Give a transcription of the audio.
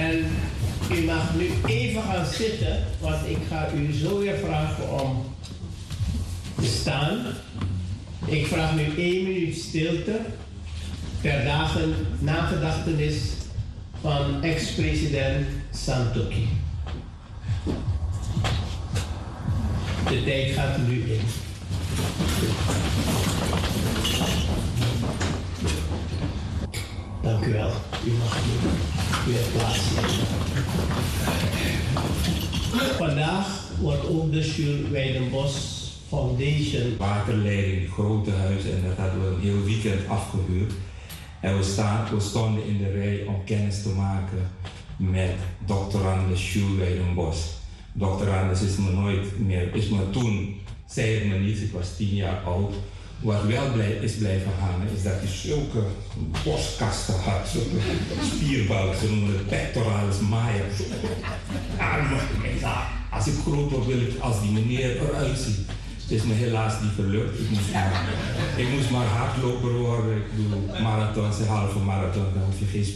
En u mag nu even gaan zitten, want ik ga u zo weer vragen om te staan. Ik vraag nu 1 minuut stilte ter dagen nagedachtenis van ex-president Santokhi. De tijd gaat er nu in. Dank u wel. U mag nu weer plaatsnemen. Vandaag wordt ook de Jules Weidenbos Foundation. Waterleiding, grote huizen, en dat hadden we een heel weekend afgehuurd. En we stonden in de rij om kennis te maken met Dr. Anders Jules Weidenbos. Dr. Anders is me toen, zei het me niet, ik was 10 jaar oud. Wat wel is blijven hangen, is dat hij zulke borstkasten had, zulke spierballen, ze noemen het pectoralis major. Als ik groot word, wil ik als die meneer eruit zien. Het is me helaas niet gelukt. Ik moest maar hardloper worden. Ik doe marathons en halve marathon, dan hoef je geen